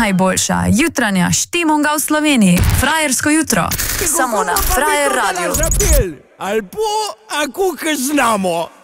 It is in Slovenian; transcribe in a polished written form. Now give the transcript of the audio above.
Najboljša jutranja štimonga v Sloveniji. Frajersko jutro. Samo na Frajer Radio. Ali bo, ako znamo.